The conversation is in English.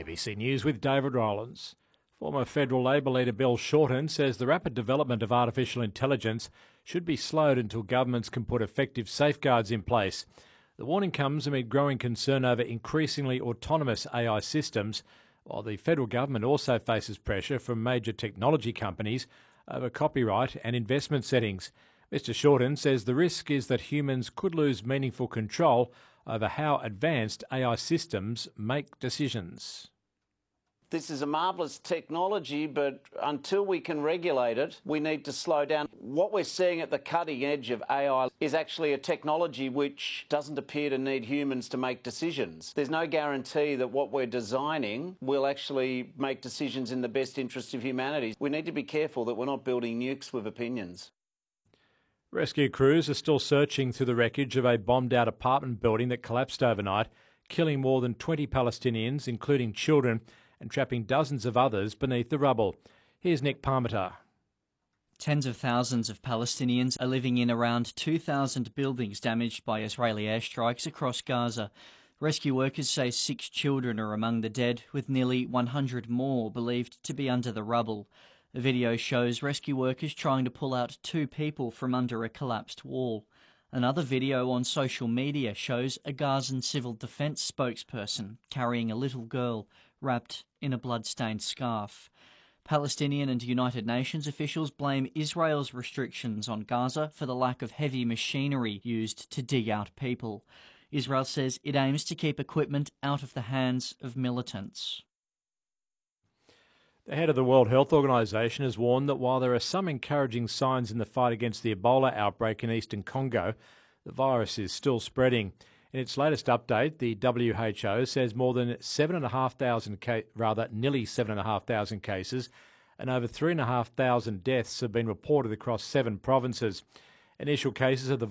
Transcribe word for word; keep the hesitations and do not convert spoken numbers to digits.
B C News with David Rowlands. Former federal Labor leader Bill Shorten says the rapid development of artificial intelligence should be slowed until governments can put effective safeguards in place. The warning comes amid growing concern over increasingly autonomous A I systems, while the federal government also faces pressure from major technology companies over copyright and investment settings. Mister Shorten says the risk is that humans could lose meaningful control over how advanced A I systems make decisions. This is a marvellous technology, but until we can regulate it, we need to slow down. What we're seeing at the cutting edge of A I is actually a technology which doesn't appear to need humans to make decisions. There's no guarantee that what we're designing will actually make decisions in the best interest of humanity. We need to be careful that we're not building nukes with opinions. Rescue crews are still searching through the wreckage of a bombed-out apartment building that collapsed overnight, killing more than twenty Palestinians, including children, and trapping dozens of others beneath the rubble. Here's Nick Parmenter. Tens of thousands of Palestinians are living in around two thousand buildings damaged by Israeli airstrikes across Gaza. Rescue workers say six children are among the dead, with nearly one hundred more believed to be under the rubble. A video shows rescue workers trying to pull out two people from under a collapsed wall. Another video on social media shows a Gazan civil defence spokesperson carrying a little girl wrapped in a blood-stained scarf. Palestinian and United Nations officials blame Israel's restrictions on Gaza for the lack of heavy machinery used to dig out people. Israel says it aims to keep equipment out of the hands of militants. The head of the World Health Organization has warned that while there are some encouraging signs in the fight against the Ebola outbreak in eastern Congo, the virus is still spreading. In its latest update, the W H O says more than seven and a half thousand, ca- rather nearly seven and a half thousand cases, and over three and a half thousand deaths have been reported across seven provinces. Initial cases of the